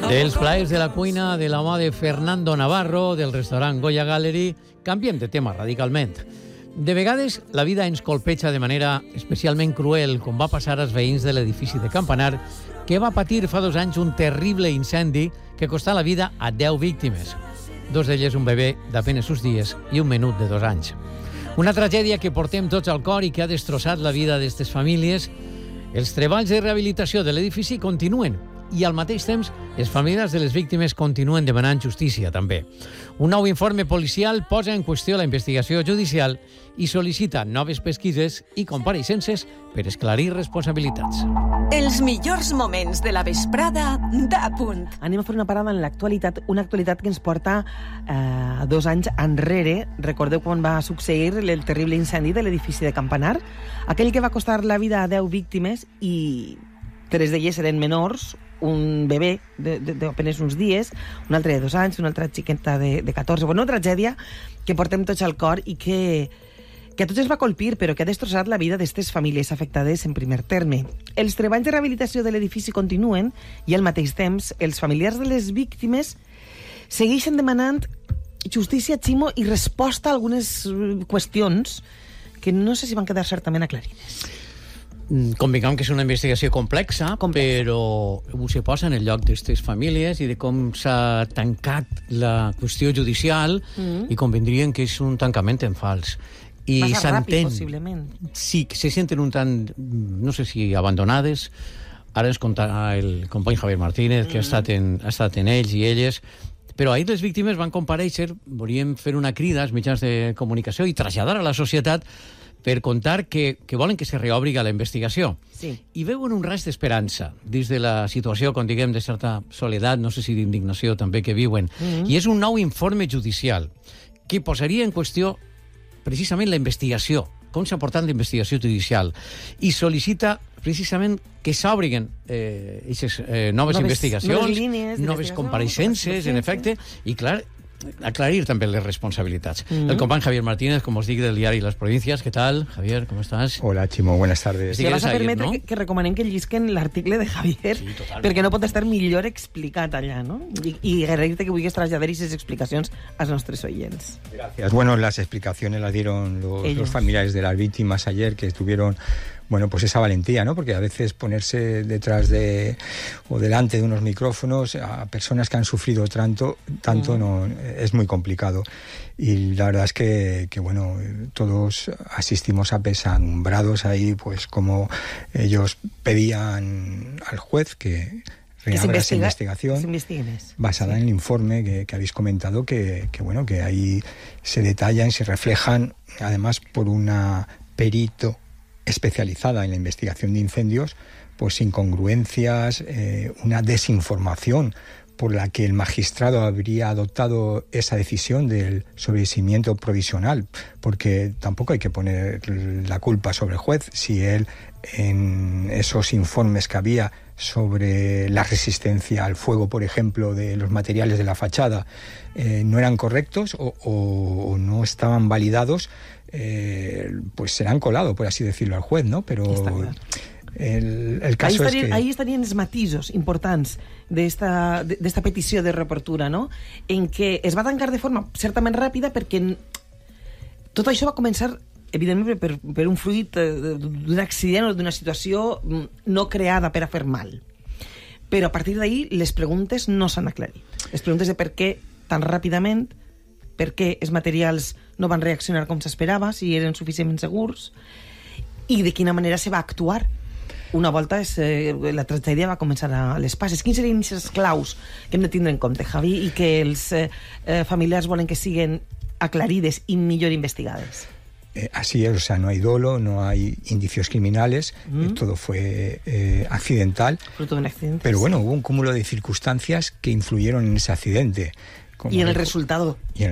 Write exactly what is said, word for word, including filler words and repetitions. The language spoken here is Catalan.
Dels plaers de la cuina de la mà de Fernando Navarro, del restaurant Goya Gallery, canviem de tema radicalment. De vegades, la vida ens colpeja de manera especialment cruel, com va passar als veïns de l'edifici de Campanar, que va patir fa dos anys un terrible incendi que costà la vida a deu víctimes. Dos d'elles un bebè d'apenes uns dies i un menut de dos anys. Una tragèdia que portem tots al cor i que ha destrossat la vida d'aquestes famílies. Els treballs de rehabilitació de l'edifici continuen i al mateix temps els familiars de les víctimes continuen demanant justícia també. Un nou informe policial posa en qüestió la investigació judicial i sol·licita noves pesquises i compareixences per esclarir responsabilitats. Els millors moments de la vesprada d'A Punt. Anem a fer una parada en l'actualitat, una actualitat que ens porta eh, dos anys enrere. Recordeu quan va succeir el terrible incendi de l'edifici de Campanar? Aquell que va costar la vida a deu víctimes i tres d'elles eren menors, un bebè d'apenes uns dies, un altre de dos anys, una altra xiqueta de, de catorze. Bueno, una tragèdia que portem tots al cor i que, que a tots ens va colpir, però que ha destrossat la vida d'aquestes famílies afectades en primer terme. Els treballs de rehabilitació de l'edifici continuen i al mateix temps els familiars de les víctimes segueixen demanant justícia, Ximo, i resposta a algunes qüestions que no sé si van quedar certament aclarides. Convinguem que és una investigació complexa, complexa, però se posa en el lloc d'aquestes famílies i de com s'ha tancat la qüestió judicial mm-hmm. i convindrien que és un tancament en fals. I massa ràpid, possiblement. Sí, que se senten un tant, no sé si abandonades. Ara ens contarà el company Javier Martínez, que mm-hmm. ha, estat en, ha estat en ells i elles. Però ahir les víctimes van comparèixer, volíem fer una crida als mitjans de comunicació i traslladar a la societat per contar que, que volen que se reobri la investigació. Sí. I veuen un ras d'esperança dins de la situació, com diguem, de certa soledat, no sé si d'indignació també que viuen. Mm-hmm. I és un nou informe judicial que posaria en qüestió precisament la investigació, com s'ha portat l'investigació judicial, i sol·licita precisament que s'obriguen eh, aquestes eh, noves, noves investigacions, noves línies, noves compareixences, en efecte, i clar, aclarir també les responsabilitats. Mm-hmm. El company Javier Martínez, com us dic, del diari Las Provincias. ¿Qué tal, Javier? ¿Cómo estás? Hola, Chimo. Buenas tardes. Si vas a permetre, ¿no?, que, que recomanem que llisquen l'article de Javier, sí, perquè no pot estar millor explicat allà, no? I, i agrair-te que vulguis traslladar aquestes explicacions als nostres oients. Gracias. Bueno, las explicaciones las dieron los, los familiares de las víctimas ayer, que tuvieron, bueno, pues esa valentía, ¿no? Porque a veces ponerse detrás de o delante de unos micrófonos a personas que han sufrido tanto, tanto mm. no, es muy complicado. Y la verdad es que, que, bueno, todos asistimos apesadumbrados ahí, pues como ellos pedían al juez que reabra esa investigación basada en el informe que, que habéis comentado, que, que, bueno, que ahí se detallan, se reflejan, además por una perito especializada en la investigación de incendios, pues incongruencias, eh, una desinformación por la que el magistrado habría adoptado esa decisión del sobreseimiento provisional, porque tampoco hay que poner la culpa sobre el juez si él, en esos informes que había sobre la resistencia al fuego, por ejemplo, de los materiales de la fachada, eh, no eran correctos o, o, o no estaban validados, eh, pues serán colado, por así decirlo, al juez, ¿no? Pero el, el caso ahí estarían, es que... ahí estarien els matisos importants d'esta d'esta petició de reobertura, no? En què es va tancar de forma certament ràpida perquè tot això va començar evidentment per, per un fruit d'un accident o d'una situació no creada per a fer mal. Però a partir d'ahir les preguntes no s'han aclarit. Les preguntes de per què tan ràpidament, per què els materials no van reaccionar com s'esperava, si eren suficientment segurs, i de quina manera se va actuar una volta es, eh, la tragèdia va començar a les passes. Quins serien els claus que hem de tindre en compte, Javi, i que els eh, familiars volen que siguen aclarides y millor investigades? Eh, así es, o sea, no hay dolo, no hay indicios criminales, mm. eh, todo fue eh, accidental. Fruto de un accidente. Pero bueno, hubo un cúmulo de circunstancias que influyeron en ese accidente. Y en el resultado. Y en